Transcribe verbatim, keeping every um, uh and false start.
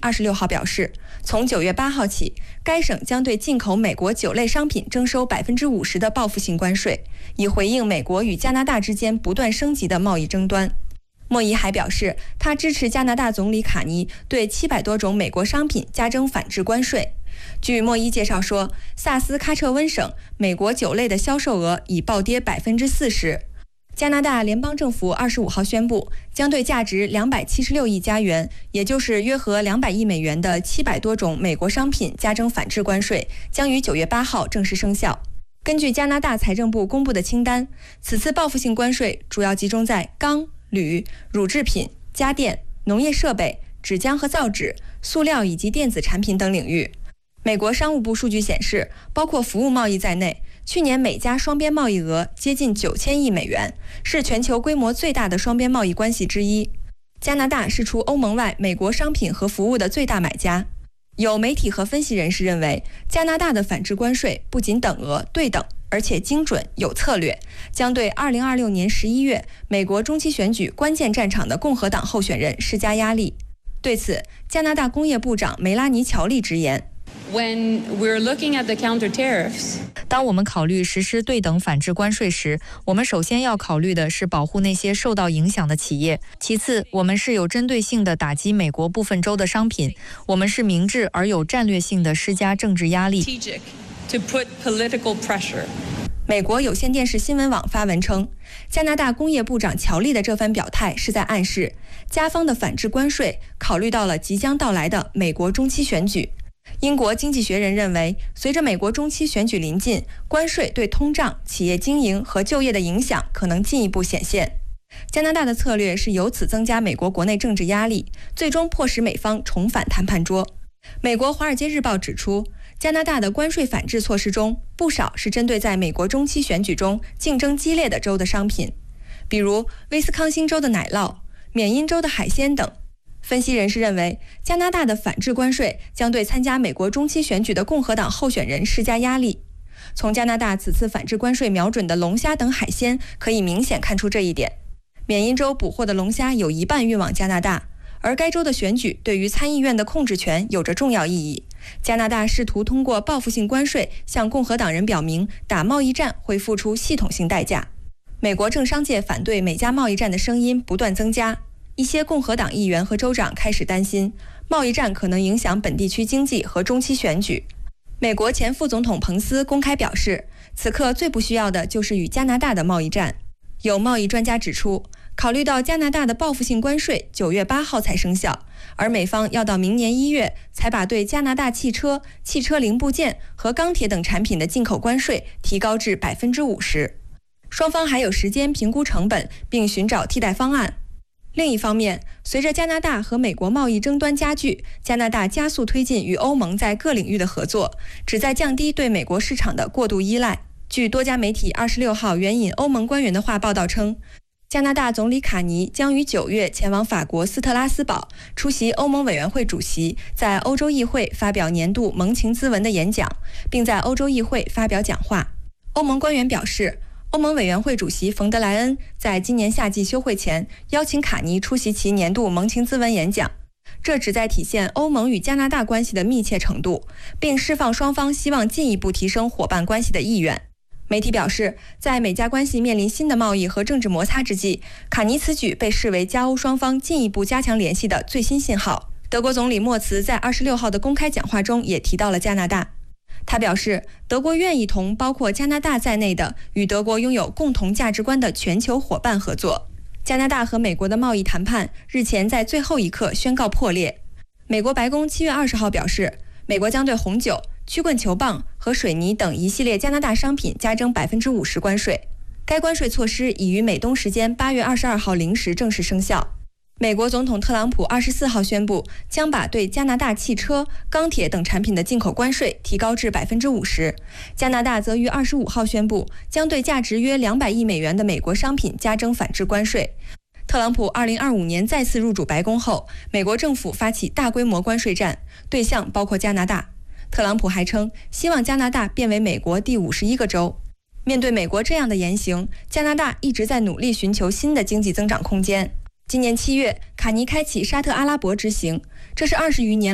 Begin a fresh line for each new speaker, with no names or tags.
二十六号表示，从九月八号起，该省将对进口美国酒类商品征收百分之五十的报复性关税，以回应美国与加拿大之间不断升级的贸易争端。莫伊还表示，他支持加拿大总理卡尼对七百多种美国商品加征反制关税。据莫伊介绍说，萨斯喀彻温省美国酒类的销售额已暴跌百分之四十。加拿大联邦政府二十五号宣布，将对价值两百七十六亿加元，也就是约合两百亿美元的七百多种美国商品加征反制关税，将于九月八号正式生效。根据加拿大财政部公布的清单，此次报复性关税主要集中在钢、铝、乳制品、家电、农业设备、纸浆和造纸、塑料以及电子产品等领域。美国商务部数据显示，包括服务贸易在内，去年美加双边贸易额接近九千亿美元，是全球规模最大的双边贸易关系之一。加拿大是除欧盟外美国商品和服务的最大买家。有媒体和分析人士认为，加拿大的反制关税不仅等额对等，而且精准有策略，将对二零二六年十一月美国中期选举关键战场的共和党候选人施加压力。对此，加拿大工业部长梅拉尼·乔利直言
，When we're looking at the counter tariffs,
当我们考虑实施对等反制关税时，我们首先要考虑的是保护那些受到影响的企业。其次，我们是有针对性地打击美国部分州的商品，我们是明智而有战略性地施加政治压力。
to put political pressure.
美国有线电视新闻网发文称，加拿大工业部长乔利的这番表态是在暗示，加方的反制关税考虑到了即将到来的美国中期选举。英国经济学人认为，随着美国中期选举临近，关税对通胀、企业经营和就业的影响可能进一步显现。加拿大的策略是由此增加美国国内政治压力，最终迫使美方重返谈判桌。美国《华尔街日报》指出，加拿大的关税反制措施中，不少是针对在美国中期选举中竞争激烈的州的商品，比如威斯康星州的奶酪、缅因州的海鲜等。分析人士认为，加拿大的反制关税将对参加美国中期选举的共和党候选人施加压力。从加拿大此次反制关税瞄准的龙虾等海鲜可以明显看出这一点。缅因州捕获的龙虾有一半运往加拿大，而该州的选举对于参议院的控制权有着重要意义。加拿大试图通过报复性关税向共和党人表明，打贸易战会付出系统性代价。美国政商界反对美加贸易战的声音不断增加，一些共和党议员和州长开始担心，贸易战可能影响本地区经济和中期选举。美国前副总统彭斯公开表示，此刻最不需要的就是与加拿大的贸易战。有贸易专家指出，考虑到加拿大的报复性关税九月八号才生效，而美方要到明年一月才把对加拿大汽车、汽车零部件和钢铁等产品的进口关税提高至百分之五十。双方还有时间评估成本，并寻找替代方案。另一方面，随着加拿大和美国贸易争端加剧，加拿大加速推进与欧盟在各领域的合作，旨在降低对美国市场的过度依赖。据多家媒体二十六号援引欧盟官员的话报道称，加拿大总理卡尼将于九月前往法国斯特拉斯堡出席欧盟委员会主席在欧洲议会发表年度盟情咨文的演讲，并在欧洲议会发表讲话。欧盟官员表示，欧盟委员会主席冯德莱恩在今年夏季休会前邀请卡尼出席其年度盟情咨文演讲，这旨在体现欧盟与加拿大关系的密切程度，并释放双方希望进一步提升伙伴关系的意愿。媒体表示，在美加关系面临新的贸易和政治摩擦之际，卡尼此举被视为加欧双方进一步加强联系的最新信号。德国总理默茨在二十六号的公开讲话中也提到了加拿大。他表示，德国愿意同包括加拿大在内的与德国拥有共同价值观的全球伙伴合作。加拿大和美国的贸易谈判日前在最后一刻宣告破裂。美国白宫七月二十号表示，美国将对红酒、曲棍球棒和水泥等一系列加拿大商品加征百分之五十关税。该关税措施已于美东时间八月二十二号零时正式生效。美国总统特朗普二十四号宣布，将把对加拿大汽车、钢铁等产品的进口关税提高至百分之五十。加拿大则于二十五号宣布，将对价值约两百亿美元的美国商品加征反制关税。特朗普二零二五年再次入主白宫后，美国政府发起大规模关税战，对象包括加拿大。特朗普还称，希望加拿大变为美国第五十一个州。面对美国这样的言行，加拿大一直在努力寻求新的经济增长空间。今年七月，卡尼开启沙特阿拉伯之行，这是二十余年